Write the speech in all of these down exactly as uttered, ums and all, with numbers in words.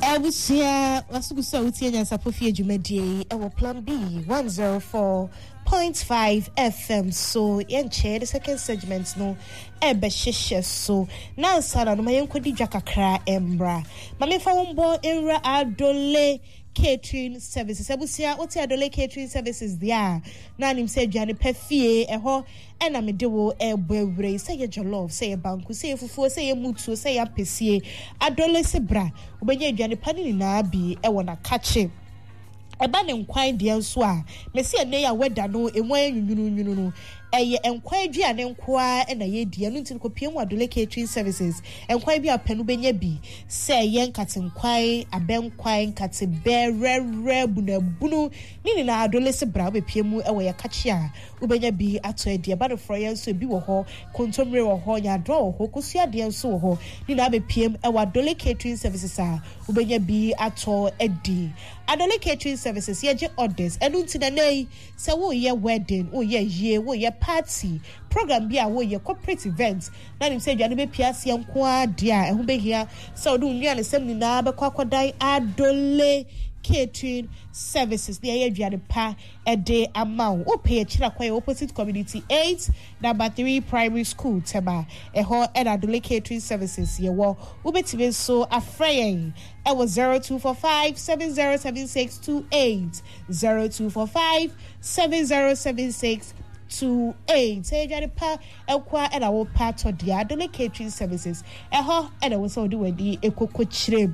Abusia wasugusa utienya sapofie dwumadie ewo plan B one oh four point five F M so yenche the second segment no ebe hyehyɛ so na nsana no mayenkodi dwa kakra embra mamefa wombo enra adole catering services abusia oti adole catering services there na nim se dwane pafie eho ena me de wo ebewure se ye jollof se ye banku se ye fufuo se ye mutuo se ye apesie adole se bra obenya dwane pani na bi ewo na kache eba ne nkwan de nso a mesi ene ya weda no enwan nyununu nyununu no eye nkwan aduane nkoa na ye die no ntin kopie mu adole catering services nkwan bi apanu benya bi se ye nkate nkwan abenkwan nkate berere bunabunu nini na adole se bra bepie mu ewo ye kache a ubenya bi ato adie ba no froye nso bi wo ho kontomre wo ho nya do wo ho kosua de nso wo ho nini na bepie mu ewo adole catering services a ubenya bi ato adi adole catering services ye je orders enu ntina nei se wo ye wedding wo ye ye wo ye party program bia wo ye corporate events na nim se dwane be piase nko a dia ehu be hia se odu nua ne sem ni na be kwakodai adole catering services the area dwane pa ede amount o pay chira kwa opposite community eight number three primary school tema eho and adole catering services ye wo ubetibe so afreyen it was zero two four five seven zero seven six two eight zero two four five seven zero seven six two eight say jare pa ekwa e na wo part of the adole catering services eho e na wo so do wadi ekoko chire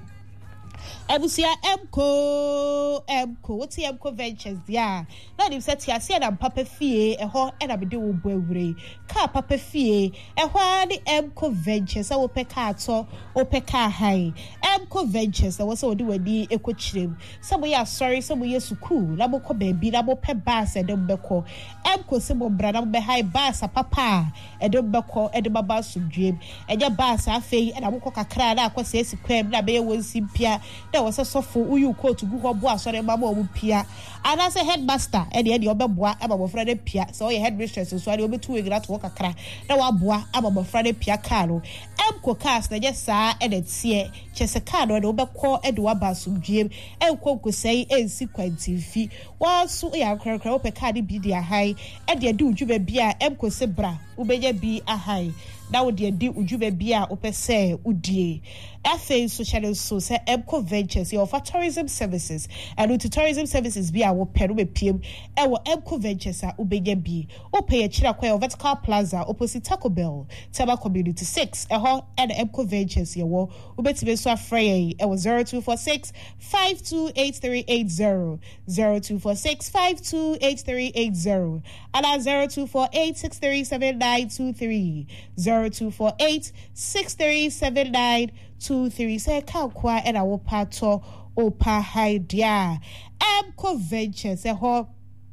Abusia Emco Emco what's Emco Ventures there na nim set ya se na papa fie eho e na be de wo boawure ka papa fie eho ni Emco Ventures a wo pe ka ato wo pe ka hai Emco Ventures na wo so do wadi ekochirem sabo ya sorry sabo ye suku na bo ko baabi na bo pe bus e de beko Emco se bo bra na bo be hai bus papa e de beko e de baba sudwem e ja bus afei e na bo ko kakra na akwase esikwem na be ye wonsimpia there was a soft for you call to go boa sorry mama wo pia and as a headmaster e de de obeboa ababo frade pia so your head mistress so ari obetu we gra to work akra na wa boa ababo frade pia car no emko cars na just sa e de tie chese car no de obekọ e de wa basumdwem e kokko sei ensi kwantifi wa so ya krakra ope car de bi dia hai e de de udwuma bia emko se bra ubenya bi ahai na wo de di udwuma bia opese udie afa social so say Emco Ventures your for tourism services and with tourism services bia wo peru be piem e wo Emco Ventures a ubenya bi o pay a chira kwa vertical plaza opposite Taco Bell Taba Community six e ho and Emco Ventures ye wo ubetibe so afrey e wo zero two four six five two eight three eight zero zero two four six five two eight three eight zero and zero two four eight six three seven nine two three zero two four eight six three seven nine two three say ka kwa e na wo pato opa haidia Emco Ventures e ho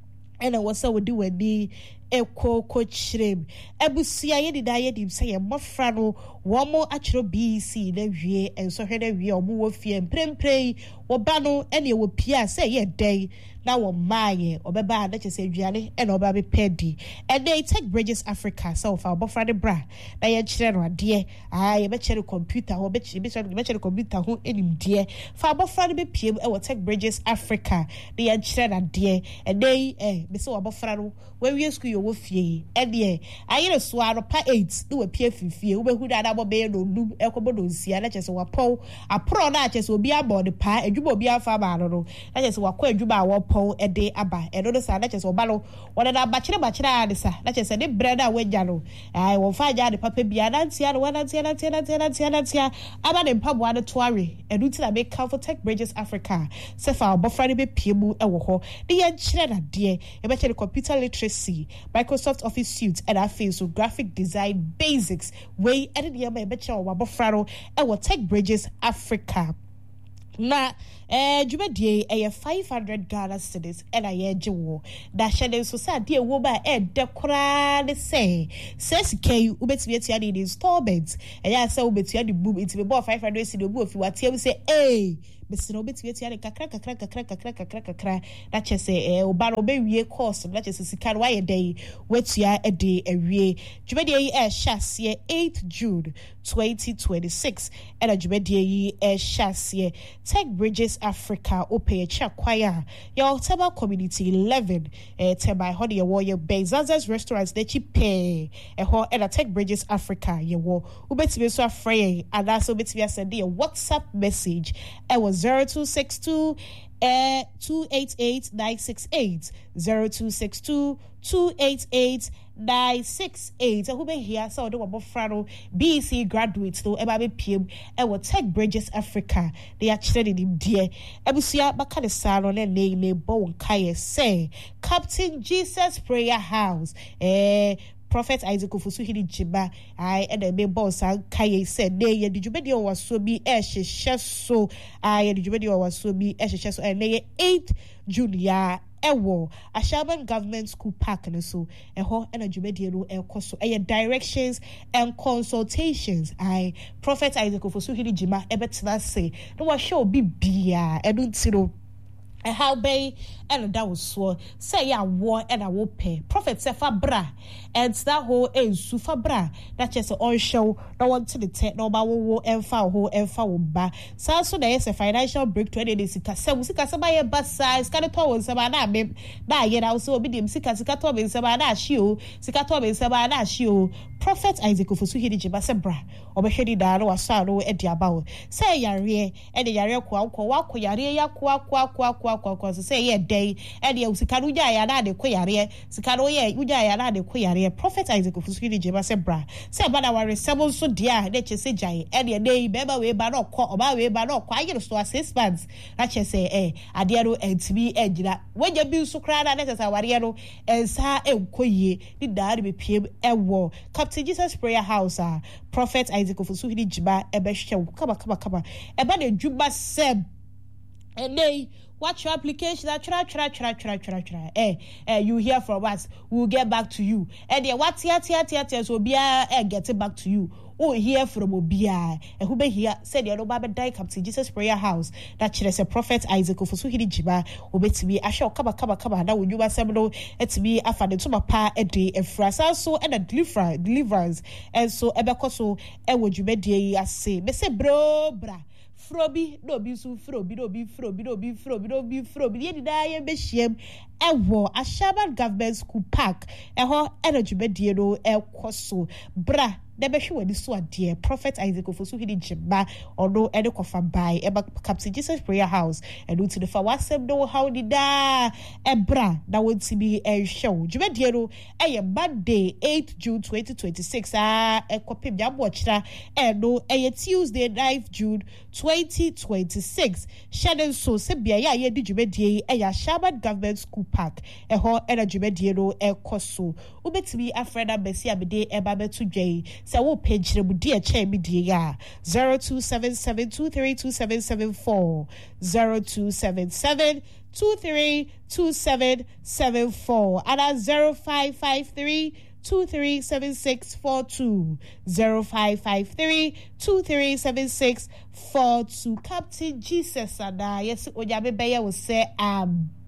e na wo so wodi wani eko kochirem ebusia ye dida ye dim say mofra no wo mo achiro B C na wie enso hwe na wie omo wo fie mpremprei wo ba no e na wo pia say ye den na wo maaye obeba na chese aduane e na oba be pedi e dey Tech Bridges Africa so fa obofra de bra na ye kire no ade ah ye be kire computer ho be kire be kire computer ho enim de fa obofra de be piem e wo Tech Bridges Africa de ye kire na de e dey eh be so obofra no we wie school wo fie e de ayere so aro pa eight no we pie fifie wo be hu da bo be no nu e ko bodo nsia na chese wa pon apro na chese obi abode pa adwuma obi afa ba no na chese wa kwa adwuma wa pon e de aba e no sa na chese oba no wona na bachire bachire ade sa na chese de breda wagya no ai wo fa ja de papa bia na ntia no wana ntia na ntia na ntia na ntia na ntia aba de mpaboa de toare e du ti na be come for Tech Bridges Africa se fa obofra de be piemu e wo ho de ye kire na de e be kire computer literacy Microsoft Office suite and afei so graphic design basics way edit the e be kire wo abofra no e wo Tech Bridges Africa na eh dwumadie eh five hundred Ghana cedis and I ejewo da hye so say ade ewo ba e de kora ne say says k ubetumi atia the installments eh ya say ubetumi the boom it be five hundred cedis obu ofi watia we say eh besino betumi atia kakra kakra kakra kakra kakra kakra that che say eh oba no be wie course that che sika no aye dey wetua e dey awie dwumade yi e hyasie eighth June twenty twenty-six and dwumade yi e hyasie Tech Bridges Africa ope cha kwaya your Teba community eleven eh Teba ho de wo ye Bezazas restaurants de chipe e ho e Tech Bridges Africa ye wo ubetimi so afrey and also betimi send a WhatsApp message e was zero two six two Uh, two eight eight nine six eight zero two six two two eight eight nine six eight. Who be here? So do wabo frano B E C graduates to eba be P M. E wo Tech Bridges Africa. They actually in dear. Ebusia baka de salo ne ne ne bo kaye say Captain Jesus Prayer House. Eh. Prophet Isaac Ofosuhili Jiba, I and the boss Kaye said, Nay, and the Jubedio was so be Eshe so. I and the Jubedio was so be Eshe so, and nay, eighth Julia. Ewo a Shaban government school park and so a ho and a Jubedio el coso a directions and consultations. I Prophet Isaac Ofosuhili Jima ebet say no was show be beer and don't zero. And how bay and that was so say ya war and I will pay prophet say fabra and that whole en su fabra that just on show no one to the tech no ba wo en fa ho en fa wo ba so so there is a financial breakthrough and this sika say sika say ba basa sika to won say ba na me ba ye na so obi dem sika sika to be say ba na hio sika to be say ba na hio Prophet Isaac Ofosuhili Jiba say bra obehwedi da no wasa no e dia ba say yare e de yare kwa kwa wa kwa yare ya kwa kwa kwa kwa kwa kwa say ye day e de sika no ja ya na de kwa yare sika no ye uja ya na de kwa yare Prophet Isaac Ofosuhili Jiba say bra say ba na ware seven so dia de che say jai e de dey beba we ba no kwa oba we ba no kwa aye so six months na che say eh ade no entimi e gira waja bi so kra na na say ware no ensa e nkoyie di da de be piem e wo Captain Jesus Prayer House ah Prophet Isaac Ofosuhili Jiba ebe hwe kaba kaba kaba eba de dwuba seb enei watch your application that tra tra tra tra tra tra eh eh you hear from us we'll get back to you and the what tia tia tia tia so bia eh get it back to you oh hear from obia eh who be here said the no die Captain Jesus Prayer House that there is a Prophet Isaac Ofosuhili Jiba obetimi ahwe kaba kaba kaba na wonyu basem no etimi afade to mapa e de efrasa so and a deliver deliverance and so ebekoso e wodwumedie ase me say bro bra Frobi no bi su frobi no bi frobi no bi frobi no bi frobi ye dida ye be hiem ewo a Shaban government school park eho energy bedie no ekoso bra de be hwe wani so ade Prophet Isaac Ofosuhili Jiba ono ene kofa bai eba Captain Jesus Prayer House enu ti the fa wasem no how dida ebra na wonti bi e hwe dwumedie no eye Monday eighth June twenty twenty-six ah ekopim ya bo kira eno eye Tuesday ninth June twenty twenty-six Shannon so se bia ya ye di dwumedie eye Shaban government school park eho ena dwumedie no ekoso ubetimi afreda besi abede eba betu dwei se wo page re budi e che mi die ya zero two seven seven two three two seven seven four zero two seven seven two three two seven seven four and zero five five three two three seven six four two zero five five three two three seven six four two Captain Jesus and yes ojabe beye will say um